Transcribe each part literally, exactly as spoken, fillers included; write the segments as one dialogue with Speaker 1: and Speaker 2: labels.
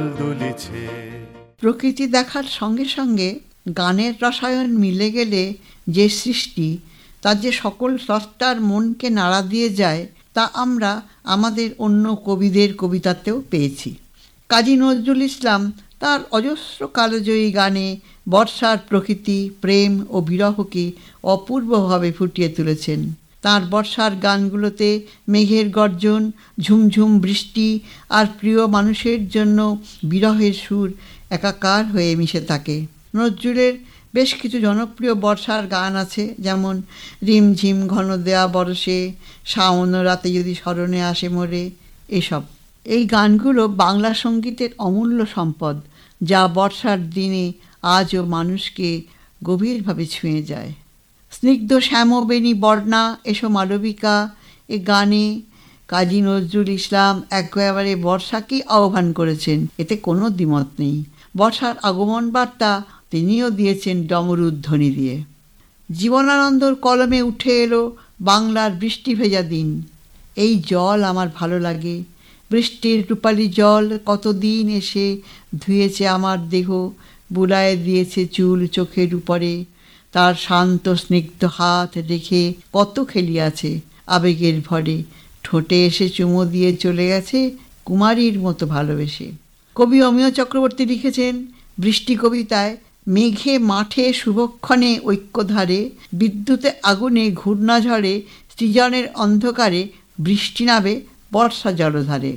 Speaker 1: দুলিছে।
Speaker 2: প্রকৃতি দেখার সঙ্গে সঙ্গে গানের রসায়ন মিলে গেলে যে সৃষ্টি, তার যে সকল স্রষ্টার মনকে নাড়া দিয়ে যায়, তা আমরা আমাদের অন্য কবিদের কবিতাতেও পেয়েছি। কাজী নজরুল ইসলাম তার অজস্র কালজয়ী গানে বর্ষার প্রকৃতি, প্রেম ও বিরহকে অপূর্বভাবে ফুটিয়ে তুলেছেন। তাঁর বর্ষার গানগুলোতে মেঘের গর্জন, ঝুমঝুম বৃষ্টি আর প্রিয় মানুষের জন্য বিরহের সুর একাকার হয়ে মিশে থাকে। নজরুলের বেশ কিছু জনপ্রিয় বর্ষার গান আছে, যেমন রিমঝিম ঘন দেয়া বরষে, শাওন রাতে যদি স্মরণে আসে মোরে, এসব। এই গানগুলো বাংলা সঙ্গীতের অমূল্য সম্পদ, যা বর্ষার দিনে আজও মানুষকে গভীরভাবে ছুঁয়ে যায়। স্নিগ্ধ শ্যামবেণী বর্ণা এসো মালবিকা, এ গানে কাজী নজরুল ইসলাম একেবারে বর্ষাকেই আহ্বান করেছেন, এতে কোনো দ্বিমত নেই। বর্ষার আগমন বার্তা তিনিও দিয়েছেন ডমরুধ্বনি দিয়ে। জীবনানন্দর কলমে উঠে এলো বাংলার বৃষ্টি ভেজা দিন। এই জল আমার ভালো লাগে, বৃষ্টির রূপালি জল কতদিন এসে ধুয়েছে আমার দেহ, বুলায়ে দিয়েছে চুল চোখের উপরে, তার শান্ত স্নিগ্ধ হাত রেখে কত খেলিয়াছে আবেগের ভরে, ঠোঁটে এসে চুমো দিয়ে চলে গেছে কুমারীর মতো ভালোবেসে। কবি অমিয় চক্রবর্তী লিখেছেন বৃষ্টি কবিতায়, মেঘে মাঠে শুভক্ষণে ঐক্যধারে, বিদ্যুতে আগুনে ঘূর্ণাঝড়ে, সৃজনের অন্ধকারে বৃষ্টি নাবে বর্ষা জলধারে।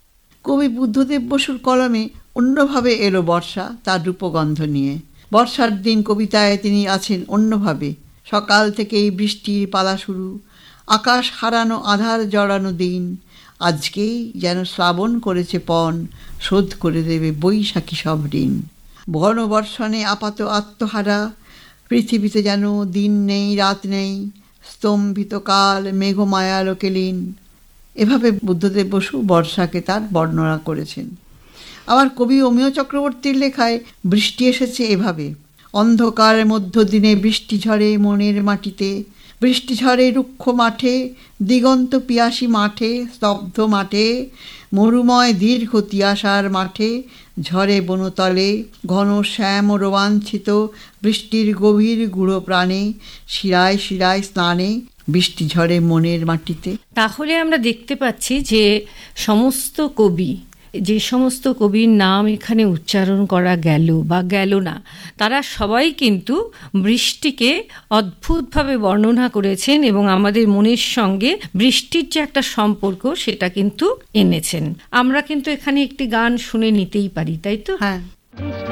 Speaker 2: কবি বুদ্ধদেব বসুর কলমে অন্যভাবে এলো বর্ষা তার রূপগন্ধ নিয়ে। বর্ষার দিন কবিতায় তিনি আছেন অন্যভাবে। সকাল থেকেই বৃষ্টির পালা শুরু, আকাশ হারানো আধার জড়ানো দিন, আজকেই যেন শ্রাবণ করেছে পণ, শোধ করে দেবে বৈশাখী সব ঋণ। ঘন বর্ষণে আপাত আত্মহারা, পৃথিবীতে যেন দিন নেই রাত নেই, স্তম্ভিত কাল মেঘমায়ালোকে লীন। এভাবে বুদ্ধদেব বসু বর্ষাকে তার বর্ণনা করেছেন। আবার কবি অমিয় চক্রবর্তীর লেখায় বৃষ্টি এসেছে এভাবে, অন্ধকারের মধ্য দিনে বৃষ্টি ঝরে মনের মাটিতে, বৃষ্টি ঝরে রুক্ষ মাঠে, দিগন্ত পিয়াসী মাঠে, স্তব্ধ মাঠে, মরুময় দীর্ঘ তিয়াসার মাঠে, ঝরে বনতলে, ঘন শ্যাম রোমাঞ্চিত বৃষ্টির গভীর গূঢ় প্রাণে, শিরায় শিরায় স্নানে, বৃষ্টি ঝরে মনের মাটিতে।
Speaker 3: তাহলে আমরা দেখতে পাচ্ছি যে সমস্ত কবি, যে সমস্ত কবির নাম এখানে উচ্চারণ করা গেল বা গেল না, তারা সবাই কিন্তু বৃষ্টিকে অদ্ভুতভাবে বর্ণনা করেছেন এবং আমাদের মনের সঙ্গে বৃষ্টির যে একটা সম্পর্ক সেটা কিন্তু এনেছেন। আমরা কিন্তু এখানে একটি গান শুনে নিতেই পারি, তাই তো?
Speaker 2: হ্যাঁ।